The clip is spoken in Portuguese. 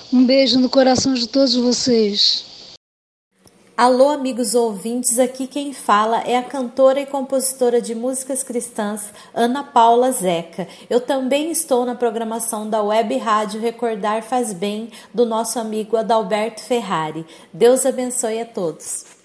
Um beijo no coração de todos vocês. Alô, amigos ouvintes, aqui quem fala é a cantora e compositora de músicas cristãs Ana Paula Zeca. Eu também estou na programação da Web Rádio Recordar Faz Bem, do nosso amigo Adalberto Ferrari. Deus abençoe a todos.